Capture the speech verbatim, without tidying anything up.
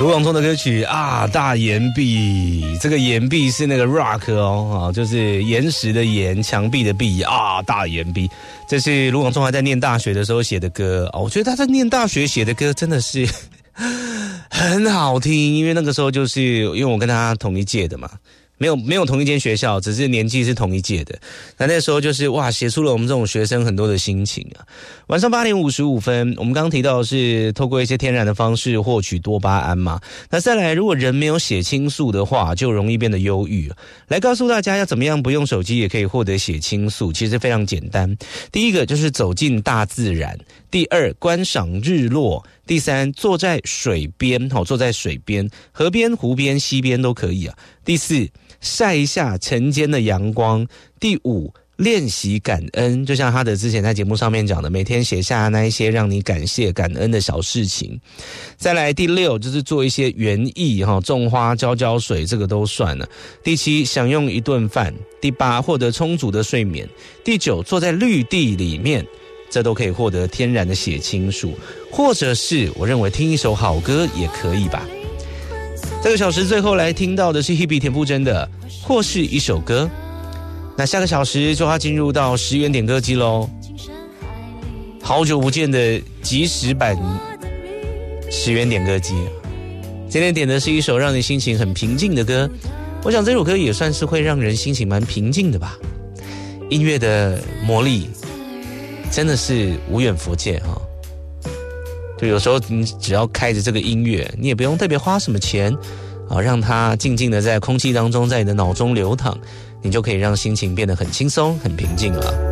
卢广仲的歌曲啊，大岩壁，这个岩壁是那个 rock 哦，啊，就是岩石的岩，墙壁的壁啊，大岩壁。这是卢广仲还在念大学的时候写的歌哦，我觉得他在念大学写的歌真的是很好听，因为那个时候就是因为我跟他同一届的嘛。没有没有同一间学校，只是年纪是同一届的。那那时候就是哇，写出了我们这种学生很多的心情啊。晚上八点五十五分，我们刚刚提到的是透过一些天然的方式获取多巴胺嘛。那再来，如果人没有血清素的话，就容易变得忧郁。来告诉大家要怎么样不用手机也可以获得血清素，其实非常简单。第一个就是走进大自然，第二观赏日落，第三坐在水边，好，坐在水边，河边、湖边、溪边都可以啊。第四，晒一下晨间的阳光。第五，练习感恩，就像哈德之前在节目上面讲的，每天写下那一些让你感谢感恩的小事情。再来第六，就是做一些园艺，种花浇浇水，这个都算了。第七，享用一顿饭。第八，获得充足的睡眠。第九，坐在绿地里面，这都可以获得天然的血清素。或者是我认为听一首好歌也可以吧。这个小时最后来听到的是 Hebe 田馥甄的或是一首歌。那下个小时就要进入到十元点歌机咯，好久不见的即时版十元点歌机。今天点的是一首让你心情很平静的歌，我想这首歌也算是会让人心情蛮平静的吧。音乐的魔力真的是无远弗届哈。就有时候你只要开着这个音乐，你也不用特别花什么钱啊，让它静静的在空气当中，在你的脑中流淌，你就可以让心情变得很轻松、很平静了。